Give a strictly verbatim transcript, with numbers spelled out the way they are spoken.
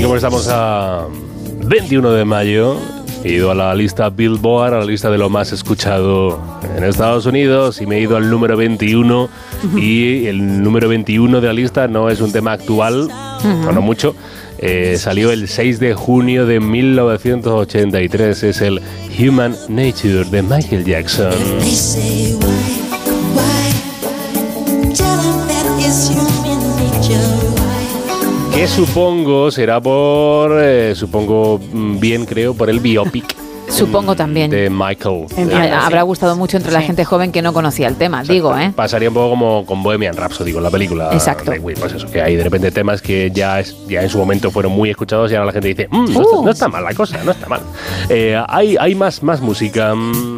como estamos a veintiuno de mayo, he ido a la lista Billboard, a la lista de lo más escuchado en Estados Unidos, y me he ido al número veintiuno. Uh-huh. Y el número veintiuno de la lista no es un tema actual, uh-huh. o no mucho. Eh, salió el seis de junio de mil novecientos ochenta y tres. Es el Human Nature de Michael Jackson. Que supongo será por, eh, supongo bien creo, por el biopic. Supongo también. De Michael. Eh, eh, habrá gustado mucho entre sí. la gente joven que no conocía el tema, exacto. digo, ¿eh? Pasaría un poco como con Bohemian Rhapsody, con la película. Exacto. De Queen, pues eso, que hay de repente temas que ya, es, ya en su momento fueron muy escuchados y ahora la gente dice, mmm, no, uh. no está mal la cosa, no está mal. Eh, hay hay más, más música.